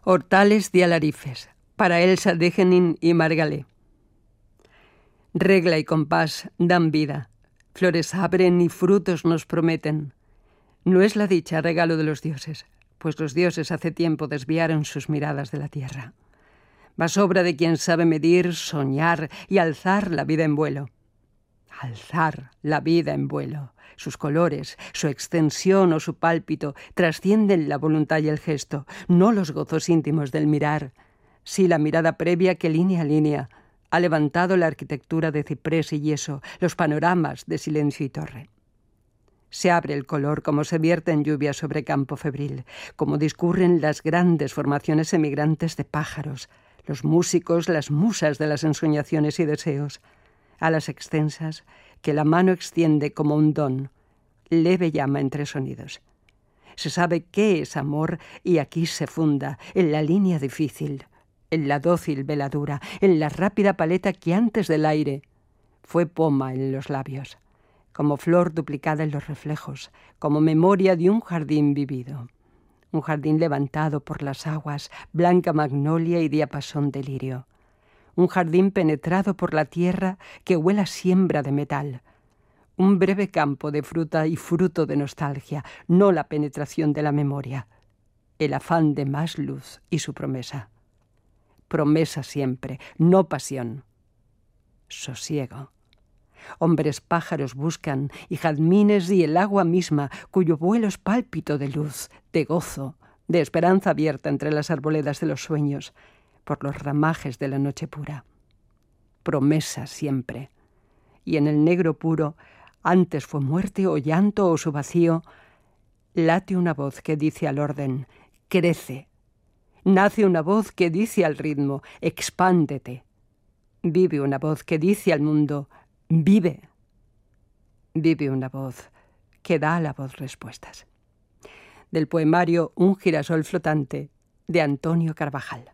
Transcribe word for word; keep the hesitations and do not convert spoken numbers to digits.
Hortales de Alarifes, para Elsa Degenin y Margalé. Regla y compás dan vida, flores abren y frutos nos prometen. No es la dicha regalo de los dioses, pues los dioses hace tiempo desviaron sus miradas de la tierra. Mas obra de quien sabe medir, soñar y alzar la vida en vuelo. Alzar la vida en vuelo. Sus colores, su extensión o su pálpito trascienden la voluntad y el gesto, no los gozos íntimos del mirar. Sí, la mirada previa que línea a línea ha levantado la arquitectura de ciprés y yeso, los panoramas de silencio y torre. Se abre el color como se vierte en lluvia sobre campo febril, como discurren las grandes formaciones emigrantes de pájaros, los músicos, las musas de las ensoñaciones y deseos, alas extensas que la mano extiende como un don, leve llama entre sonidos. Se sabe qué es amor y aquí se funda, en la línea difícil, en la dócil veladura, en la rápida paleta que antes del aire fue poma en los labios, como flor duplicada en los reflejos, como memoria de un jardín vivido. Un jardín levantado por las aguas, blanca magnolia y diapasón de lirio. Un jardín penetrado por la tierra que huele a siembra de metal. Un breve campo de fruta y fruto de nostalgia, no la penetración de la memoria. El afán de más luz y su promesa. Promesa siempre, no pasión. Sosiego. Hombres pájaros buscan, y jazmines y el agua misma, cuyo vuelo es pálpito de luz, de gozo, de esperanza abierta entre las arboledas de los sueños, por los ramajes de la noche pura. Promesa siempre. Y en el negro puro, antes fue muerte o llanto o su vacío, late una voz que dice al orden, crece. Nace una voz que dice al ritmo, expándete. Vive una voz que dice al mundo, vive. Vive una voz que da a la voz respuestas. Del poemario Un girasol flotante, de Antonio Carvajal.